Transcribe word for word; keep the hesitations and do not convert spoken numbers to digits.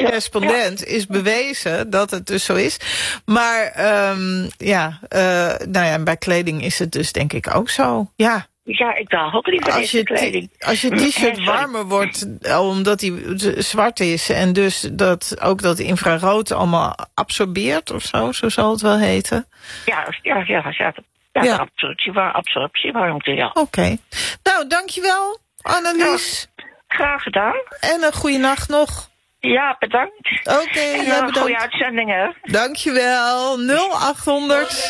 respondent ja. is bewezen dat het dus zo is. Maar um, ja, uh, nou ja, bij kleding is het dus denk ik ook zo. Ja. Ja, ik draag ook liever als je kleding. Als je t-shirt warmer wordt, omdat hij zwart is... en dus dat ook dat infrarood allemaal absorbeert of zo, zo zal het wel heten. Ja, ja, ja, ja. Ja, ja. absorptie, absorptiewarmte, ja. Oké. Okay. Nou, dankjewel, Annelies. Ja, graag gedaan. En een goede nacht nog. Ja, bedankt. Oké, okay, ja, bedankt. Goede uitzendingen. Dankjewel. nul acht honderd